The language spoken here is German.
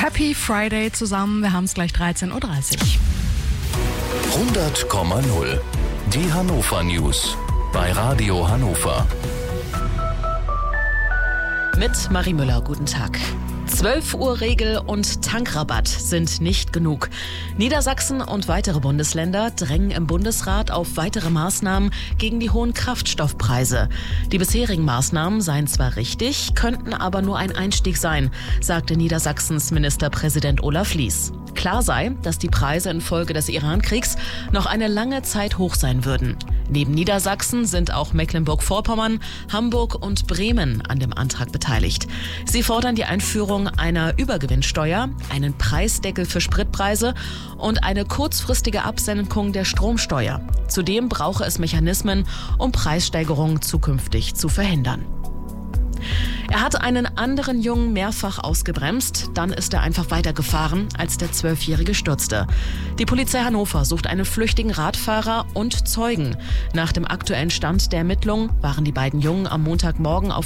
Happy Friday zusammen, wir haben es gleich 13.30 Uhr. 100,0. Die Hannover News bei Radio Hannover. Mit Marie Müller, guten Tag. 12-Uhr-Regel und Tankrabatt sind nicht genug. Niedersachsen und weitere Bundesländer drängen im Bundesrat auf weitere Maßnahmen gegen die hohen Kraftstoffpreise. Die bisherigen Maßnahmen seien zwar richtig, könnten aber nur ein Einstieg sein, sagte Niedersachsens Ministerpräsident Olaf Lies. Klar sei, dass die Preise infolge des Iran-Kriegs noch eine lange Zeit hoch sein würden. Neben Niedersachsen sind auch Mecklenburg-Vorpommern, Hamburg und Bremen an dem Antrag beteiligt. Sie fordern die Einführung einer Übergewinnsteuer, einen Preisdeckel für Spritpreise und eine kurzfristige Absenkung der Stromsteuer. Zudem brauche es Mechanismen, um Preissteigerungen zukünftig zu verhindern. Er hat einen anderen Jungen mehrfach ausgebremst, dann ist er einfach weitergefahren, als der 12-Jährige stürzte. Die Polizei Hannover sucht einen flüchtigen Radfahrer und Zeugen. Nach dem aktuellen Stand der Ermittlungen waren die beiden Jungen am Montagmorgen auf